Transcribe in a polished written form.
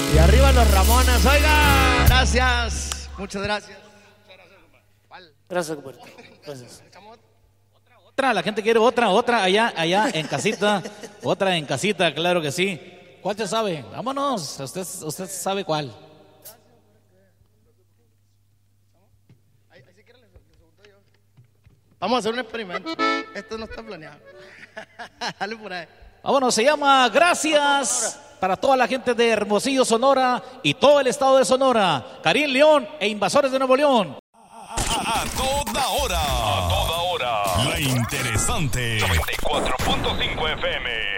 Y arriba los Ramones, oiga. Gracias. Muchas gracias. Gracias, Humberto. Gracias. Otra, la gente quiere otra allá en casita. Otra en casita, claro que sí. ¿Cuál se sabe? Vámonos, usted sabe cuál. Vamos a hacer un experimento. Esto no está planeado. Dale por ahí. Vámonos, se llama Gracias para toda la gente de Hermosillo, Sonora y todo el estado de Sonora. Karim León e Invasores de Nuevo León. A toda hora. La interesante. 94.5 FM.